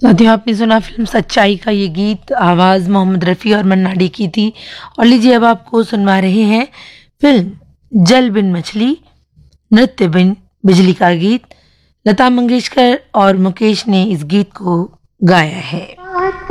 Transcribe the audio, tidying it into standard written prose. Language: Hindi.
साथियों, आपने सुना फिल्म सच्चाई का ये गीत, आवाज़ मोहम्मद रफ़ी और मन्ना डे की थी। और लीजिए अब आपको सुनवा रहे हैं फिल्म जल बिन मछली, नृत्य बिन बिजली का गीत। लता मंगेशकर और मुकेश ने इस गीत को गाया है।